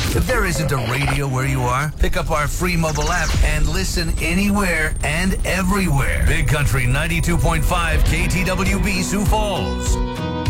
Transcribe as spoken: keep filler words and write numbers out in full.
If there isn't a radio where you are, pick up our free mobile app and listen anywhere and everywhere. Big Country ninety-two point five K T W B Sioux Falls.